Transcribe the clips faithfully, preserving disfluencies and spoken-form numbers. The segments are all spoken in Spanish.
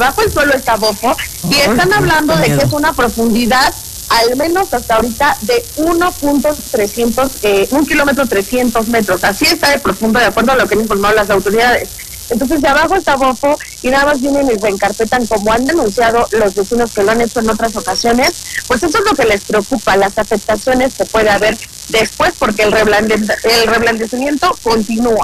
bajo el suelo está Bofo, y están hablando de que es una profundidad al menos hasta ahorita de uno punto trescientos, eh, un kilómetro trescientos metros. Así está de profundo, de acuerdo a lo que han informado las autoridades. Entonces, de abajo está Bofo y nada más vienen y reencarpetan, como han denunciado los vecinos que lo han hecho en otras ocasiones. Pues eso es lo que les preocupa, las afectaciones que puede haber después, porque el, reblande, el reblandecimiento continúa.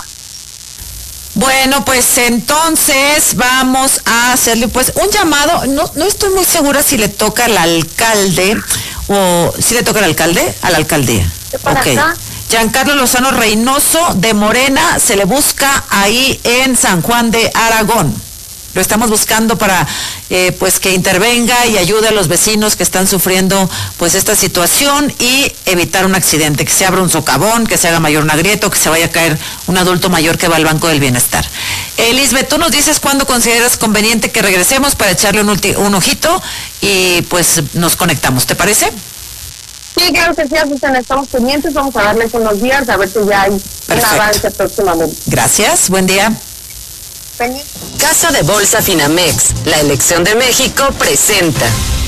Bueno, pues entonces vamos a hacerle pues un llamado. No, no estoy muy segura si le toca al alcalde o si le toca al alcalde, a la alcaldía. Para okay. acá. Giancarlo Lozano Reynoso de Morena, se le busca ahí en San Juan de Aragón. Lo estamos buscando para eh, pues que intervenga y ayude a los vecinos que están sufriendo pues esta situación y evitar un accidente, que se abra un socavón, que se haga mayor una grieta, que se vaya a caer un adulto mayor que va al Banco del Bienestar. Elizabeth, tú nos dices cuándo consideras conveniente que regresemos para echarle un, un ojito y pues nos conectamos, ¿te parece? Sí, claro que sí, Azucena, estamos pendientes, vamos a darles unos días a ver si ya hay Perfecto. un avance próximamente. Gracias, buen día. Casa de Bolsa Finamex, la elección de México presenta.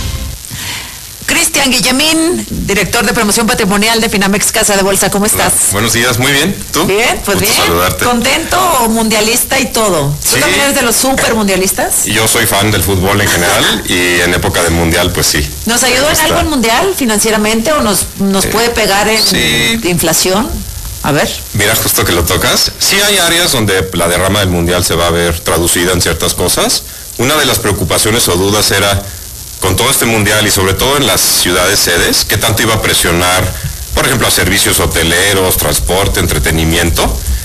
Cristian Guillemín, director de promoción patrimonial de Finamex Casa de Bolsa, ¿cómo estás? Hola, buenos días, muy bien, ¿tú? Bien, pues Gusto bien. Saludarte. ¿Contento, mundialista y todo? ¿Tú Sí. también eres de los super mundialistas? Y yo soy fan del fútbol en general y en época de mundial, pues sí. ¿Nos ayudó en Está. algo el mundial financieramente o nos, nos Eh, puede pegar en sí. inflación? A ver. Mira, justo que lo tocas. Sí hay áreas donde la derrama del mundial se va a ver traducida en ciertas cosas. Una de las preocupaciones o dudas era, con todo este mundial y sobre todo en las ciudades sedes, ¿qué tanto iba a presionar, por ejemplo, a servicios hoteleros, transporte, entretenimiento?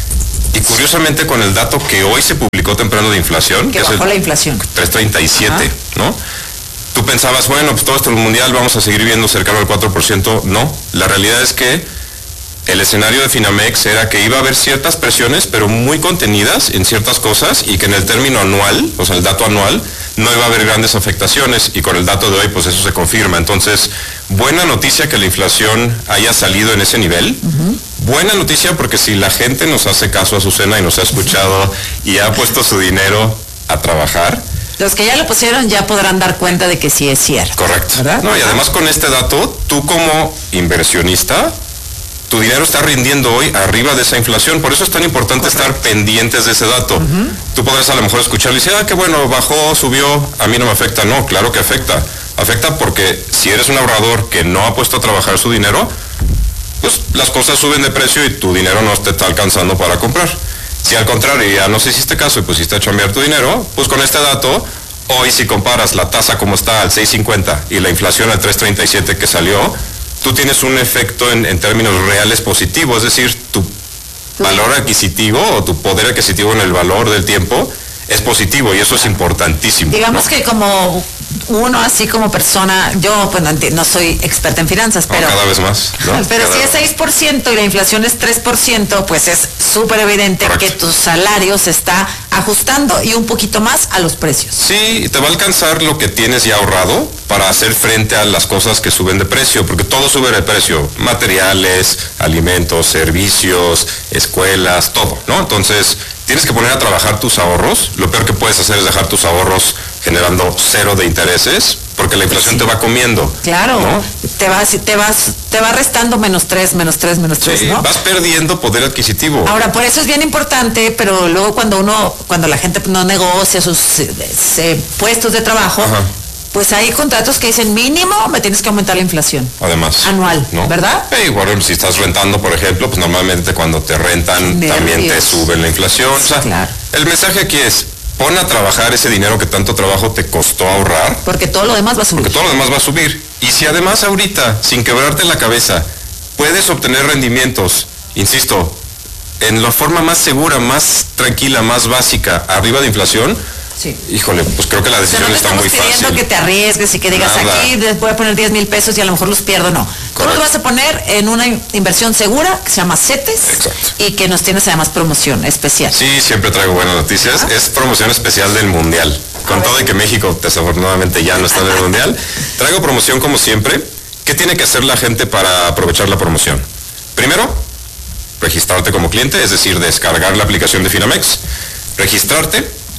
Y curiosamente con el dato que hoy se publicó temprano de inflación, Que que es bajó el la inflación. tres treinta y siete, Ajá. ¿no? Tú pensabas, bueno, pues todo esto el mundial vamos a seguir viendo cercano al cuatro por ciento. No, la realidad es que el escenario de Finamex era que iba a haber ciertas presiones, pero muy contenidas en ciertas cosas y que en el término anual, o sea, el dato anual, no iba a haber grandes afectaciones y con el dato de hoy, pues eso se confirma. Entonces, buena noticia que la inflación haya salido en ese nivel. Uh-huh. Buena noticia porque si la gente nos hace caso a Azucena y nos ha escuchado y ha puesto su dinero a trabajar. Los que ya lo pusieron ya podrán dar cuenta de que sí es cierto. Correcto. ¿Verdad? No, y además con este dato, tú como inversionista, tu dinero está rindiendo hoy arriba de esa inflación, por eso es tan importante Correcto. Estar pendientes de ese dato. Uh-huh. Tú podrás a lo mejor escucharlo y decir, ah, qué bueno, bajó, subió, a mí no me afecta. No, claro que afecta. Afecta porque si eres un ahorrador que no ha puesto a trabajar su dinero, pues las cosas suben de precio y tu dinero no te está alcanzando para comprar. Si al contrario ya no se hiciste caso y pusiste a chambear tu dinero, pues con este dato, hoy si comparas la tasa como está al seis cincuenta y la inflación al tres treinta y siete que salió, tú tienes un efecto en, en términos reales positivo, es decir, tu valor adquisitivo o tu poder adquisitivo en el valor del tiempo es positivo y eso es importantísimo. Digamos, ¿no? Que como uno así como persona, yo pues no soy experta en finanzas, pero... No, cada vez más, ¿no? Pero cada si es seis por ciento y la inflación es tres por ciento, pues es súper evidente Correcto. Que tu salario se está ajustando y un poquito más a los precios. Sí, te va a alcanzar lo que tienes ya ahorrado para hacer frente a las cosas que suben de precio, porque todo sube de precio, materiales, alimentos, servicios, escuelas, todo, ¿no? Entonces, tienes que poner a trabajar tus ahorros. Lo peor que puedes hacer es dejar tus ahorros generando cero de intereses, porque la inflación sí. te va comiendo. Claro, ¿no? te vas, te vas, te va restando menos tres, menos tres, menos tres, sí, ¿no? Vas perdiendo poder adquisitivo. Ahora, por eso es bien importante, pero luego cuando uno, cuando la gente no negocia sus eh, puestos de trabajo, Ajá. pues hay contratos que dicen mínimo me tienes que aumentar la inflación. Además. Anual, ¿no? ¿Verdad? Eh, bueno, si estás rentando, por ejemplo, pues normalmente cuando te rentan Nervios. También te sube la inflación. Sí, o sea, claro. El mensaje aquí es, pon a trabajar ese dinero que tanto trabajo te costó ahorrar. Porque todo lo demás va a subir. Porque todo lo demás va a subir. Y si además ahorita, sin quebrarte la cabeza, puedes obtener rendimientos, insisto, en la forma más segura, más tranquila, más básica, arriba de inflación, sí. Híjole, pues creo que la decisión o sea, no está muy fácil. No estamos pidiendo que te arriesgues y que digas Nada. Aquí voy a poner diez mil pesos y a lo mejor los pierdo, no. Correcto. Tú los vas a poner en una inversión segura que se llama CETES Exacto. Y que nos tienes además promoción especial. Sí, siempre traigo buenas noticias. ¿Ah? Es promoción especial del Mundial. Con todo y que México desafortunadamente ya no está en el Mundial, traigo promoción como siempre. ¿Qué tiene que hacer la gente para aprovechar la promoción? Primero, registrarte como cliente, es decir, descargar la aplicación de Finamex, registrarte,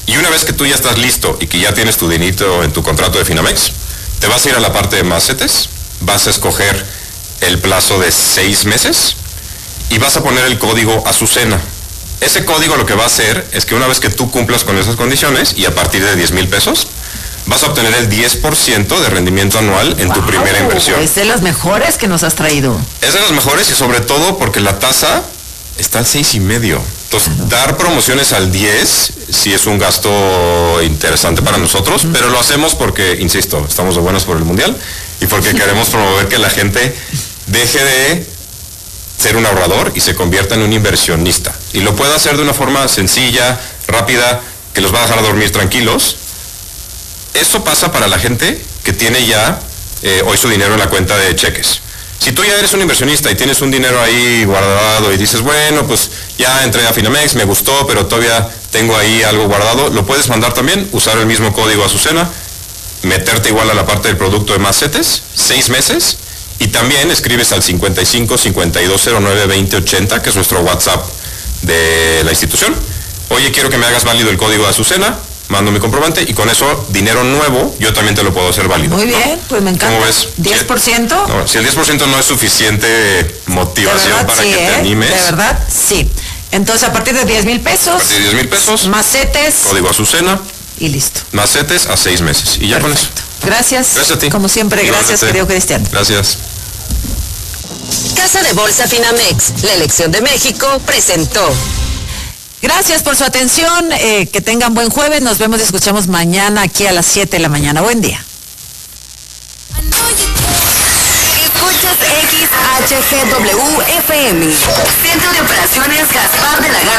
Y una vez que tú ya estás listo y que ya tienes tu dinerito en tu contrato de Finamex, te vas a ir a la parte de macetes, vas a escoger el plazo de seis meses y vas a poner el código Azucena. Ese código lo que va a hacer es que una vez que tú cumplas con esas condiciones y a partir de diez mil pesos, vas a obtener el diez por ciento de rendimiento anual en wow, tu primera inversión. Es de las mejores que nos has traído. Es de las mejores y sobre todo porque la tasa está al seis y medio. Entonces, claro, dar promociones al diez sí es un gasto interesante para nosotros, uh-huh, pero lo hacemos porque, insisto, estamos de buenos por el Mundial y porque queremos promover que la gente deje de ser un ahorrador y se convierta en un inversionista. Y lo puede hacer de una forma sencilla, rápida, que los va a dejar dormir tranquilos. Eso pasa para la gente que tiene ya eh, hoy su dinero en la cuenta de cheques. Si tú ya eres un inversionista y tienes un dinero ahí guardado y dices, bueno, pues ya entré a Finamex, me gustó, pero todavía tengo ahí algo guardado, lo puedes mandar también, usar el mismo código Azucena, meterte igual a la parte del producto de macetes, seis meses, y también escribes al cincuenta y cinco, cincuenta y dos, cero nueve, veinte, ochenta, que es nuestro WhatsApp de la institución. Oye, quiero que me hagas válido el código de Azucena, mando mi comprobante y con eso, dinero nuevo, yo también te lo puedo hacer válido. Muy bien, ¿no? Pues me encanta. ¿Cómo ves? ¿diez por ciento? Si, no, si el diez por ciento no es suficiente motivación verdad, para sí, que ¿eh? te animes. De verdad, sí. Entonces, a partir de diez mil pesos. A partir de diez mil pesos. Macetes. Código Azucena. Y listo. Macetes a seis meses. Y ya Perfecto. Con eso. Gracias. Gracias a ti. Como siempre, gracias, gracias querido Cristian. Gracias. Casa de Bolsa Finamex, la elección de México, presentó. Gracias por su atención, eh, que tengan buen jueves, nos vemos y escuchamos mañana aquí a las siete de la mañana. Buen día. Escuchas X H G W F M, Centro de Operaciones Gaspar de la Garza.